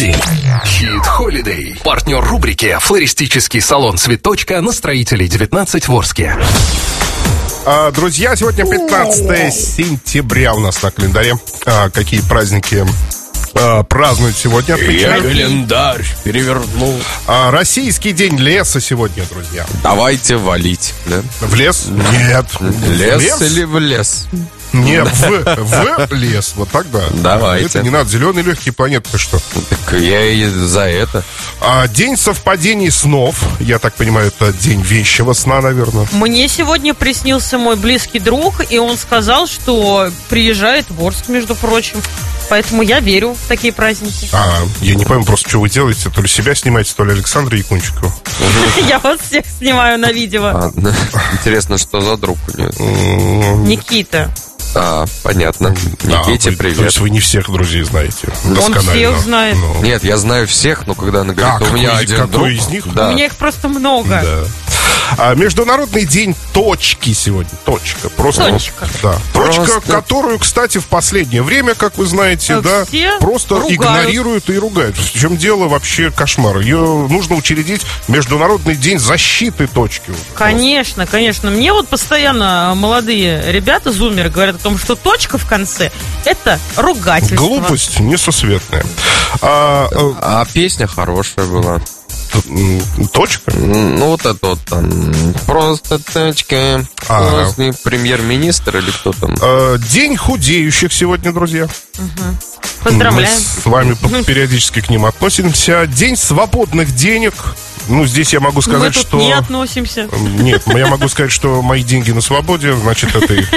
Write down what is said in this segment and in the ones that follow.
день. Хит-холидей. Партнер рубрики «Флористический салон Цветочка» на Строителей 19 в Орске. Друзья, сегодня 15 сентября у нас на календаре. Какие праздники празднуют сегодня, отмечают? Я календарь перевернул. Российский день леса сегодня, друзья. Давайте валить, да? В лес? Нет. Лес или в лес? Не, в лес, вот так да. Давайте. Это не надо, зеленый легкий, понятно, что. Так я и за это. День совпадений снов. Я так понимаю, это день вещего сна, наверное. Мне сегодня приснился мой близкий друг, и он сказал, что приезжает в Орск, между прочим. Поэтому я верю в такие праздники. Я не пойму просто, что вы делаете. То ли себя снимаете, то ли Александра Якунчикова. Я вас всех снимаю на видео. Интересно, что за друг у него? Никита. Понятно. Никите, привет. То есть вы не всех друзей знаете? Он всех знает. Нет, я знаю всех, но когда она говорит, у меня один друг. Какой из них? У меня их просто много. Да. Международный день точки сегодня. Точка. Просто. Точка. Да. Точка, которую, кстати, в последнее время, как вы знаете, да, просто ругают. Игнорируют и ругают. В чем дело, вообще кошмар. Ее нужно учредить Международный день защиты точки. Конечно, конечно. Мне вот постоянно молодые ребята, зумеры, говорят о том, что точка в конце — это ругательство. Глупость несусветная. Песня хорошая была. Точка? Ну, вот это вот там. Просто точка. Премьер-министр или кто там? День худеющих сегодня, друзья. Поздравляем. Мы с вами периодически к ним относимся. День свободных денег. Ну, здесь я могу сказать, мы тут что... не относимся. Нет, я могу сказать, что мои деньги на свободе, значит, это их...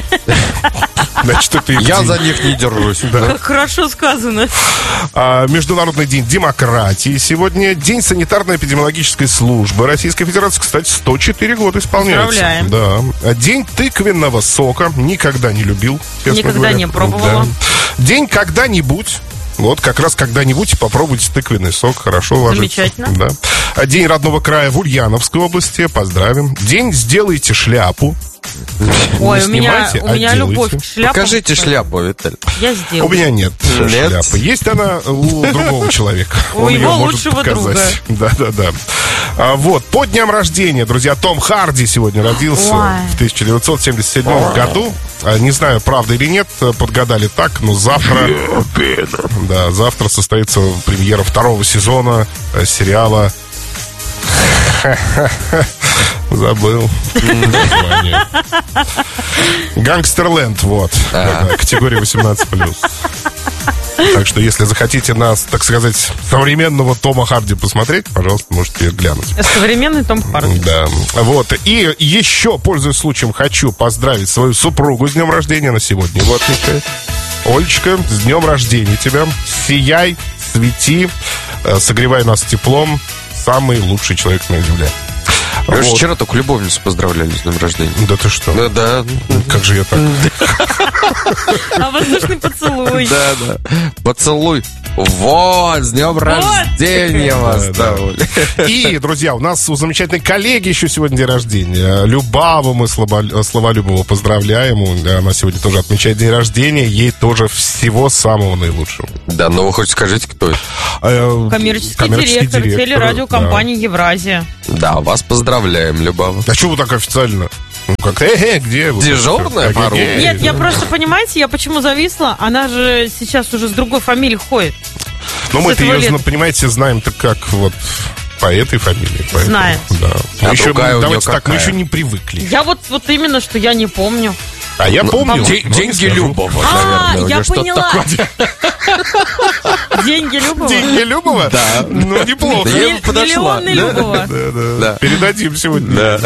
Я за них не держусь. Как хорошо сказано. Международный день демократии сегодня. День санитарно-эпидемиологической службы Российской Федерации. Кстати, 104 года исполняется. Поздравляем. Да. День тыквенного сока. Никогда не любил, честно Никогда говоря. не пробовала. Да. День когда-нибудь. Вот как раз когда-нибудь попробуйте тыквенный сок, хорошо ложится. Замечательно. Да. День родного края в Ульяновской области, поздравим. День «Сделайте шляпу». Ой, у меня любовь к шляпам. Покажите шляпу, Виталий. Я сделаю. У меня нет шляпы. Есть она у другого человека. У его лучшего друга. Да. Вот, по дням рождения, друзья, Том Харди сегодня родился в 1977 году. Не знаю, правда или нет, подгадали так, но завтра... Да, завтра состоится премьера второго сезона сериала... Забыл название. Гангстерленд, вот. Категория 18+. Так что, если захотите нас, так сказать, современного Тома Харди посмотреть, пожалуйста, можете глянуть. Современный Том Харди. Да. Вот. И еще, пользуясь случаем, хочу поздравить свою супругу с днем рождения. Она сегодня его отмечает. Олечка, с днем рождения тебя. Сияй, свети, согревай нас теплом. Самый лучший человек на земле. Мы же вчера только любовницу поздравляли с днем рождения. Да ты что? Да. Как же я так? А воздушный поцелуй. Да. Поцелуй. Вот, с днем рождения вас. И, друзья, у нас у замечательной коллеги еще сегодня день рождения. Любаву мы, Словолюбову, поздравляем. Она сегодня тоже отмечает день рождения. Ей тоже всего самого наилучшего. Да, но вы хоть скажите, кто это? Коммерческий директор телерадиокомпании «Евразия». Да, вас поздравляем, Любава. А что вы так официально? Ну, как-то, где вы? Дежурная пару. Нет, я просто, понимаете, я почему зависла? Она же сейчас уже с другой фамилией ходит. Ну, мы-то ее, понимаете, знаем-то как вот по этой фамилии. Знаем. Да. Давайте так, мы еще не привыкли. Я вот именно, что я не помню. А я помню. Деньги Любова, наверное. Я поняла. Деньги Любова? Деньги Любова? Да. Ну, неплохо. Подошла. Миллионы Любова. Да. Передадим сегодня.